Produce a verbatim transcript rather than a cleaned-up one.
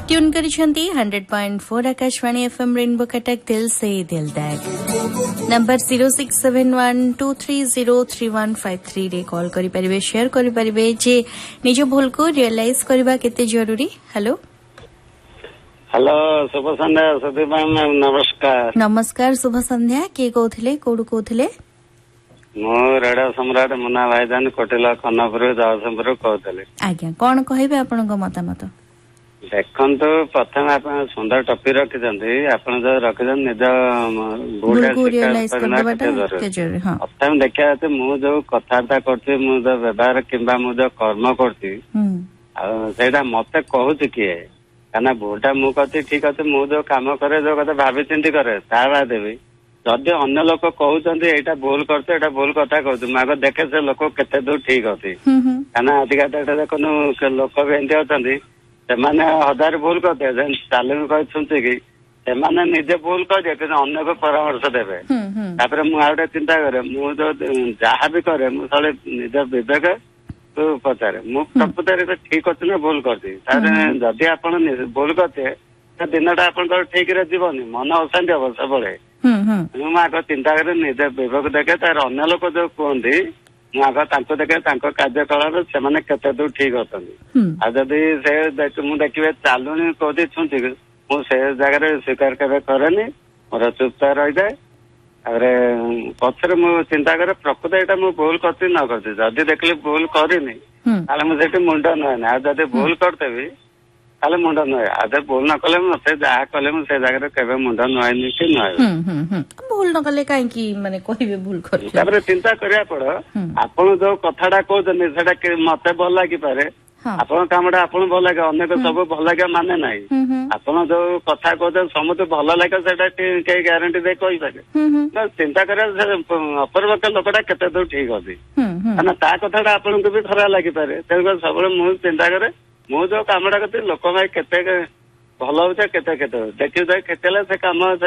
Tune करिसेंती hundred point four Akashvani FM rainbow Cuttack दिल से दिल तक number zero six seven one two three zero three one five three रे call करि परिबे शेयर करि परिबे जे निज भूल को रियलाइज करबा केते जरूरी। हेलो हेलो शुभ संध्या सुधीर मैम नमस्कार। नमस्कार शुभ संध्या के कहथिले कोडु कहथिले मो रेडियो सम्राट मुन्ना भाईजान कोटिला कन्नपुर जगतसिंहपुर कहथिले। आज्ञा कोन कहिबे आपनक मतामत देखंतु प्रथम आपण सुंदर टॉपिक रखिजंती आपण जो रखिजन निज बुलगु रियलाइज करबाटा के जरूरी। हां प्रथम देखिया त मु जो कथार्ता करती मु जो व्यवहार किंबा मु जो कर्म करती आ सेटा मते कहूची किए काना भूलटा मु कहती ठीक अछि मु जो काम करे जो कथा भाबी चिंती करे ता बाद भी जदि अन्य लोक कहउचंती एटा भूल करते एटा भूल कथा कहउछ माग देखे से लोक केते दूर ठीक अछि काना अधिका देखनु लोक भी एंती अछंती सेमाने हजार भूल करते तालीम कहते कि सेमाने निजे भूल कर अन्य को परामर्श देवे तापर मु आउटे चिंता करे मु जो जहाँ भी करे मु साले निज विवेक तो पचारे मु प्रकृत ठीक अच्छे ना भूल करती जदि आप भूल करते दिनटा आप ठीक रे जीवनी मन अशांति हम सब मु आग चिंता करे निजे विवेक देखे तार अन्य लोक जो कहती मु आग देखे कार्यकलाप से केते दूर ठीक अच्छी आदि से मुझे देखिए चालुनी कौदी छुंची मुझे जगह स्वीकार केवे करेनी मोर चुपचाप रही जाए पचर मु चिंता करे प्रकृत एटा मु भूल करती न करती जदि देखली भूल करनी मुझे मुंड नुहे आ जब भूल करदेवी ताले मुंड नुहे आदे भूल न कले मत जहाँ कले से जगह केवे मुंड नुहनी कि नुहे भूल न कले कहीं माने कहबे भूल कर चिंता करिया पड़ो आपण जो कथाटा कहते सेटा मते भल लगी पारे आपण कामटा आपण भल लगे अनेक सब भल लगे माने नहीं आपण जो कथा कहते समझे भल लगे सेटा कई ग्यारंटी दे कही पारे चिंता कर अपरपक्ष लोकटा केते दूर ठीक अच्छी काना ता कथाटा आपण को भी खराब लगी पारे तेणु सब मु चिंता करे मु जो कामटा करती लोक भाई केते भल होते केते केते देखी केते से काम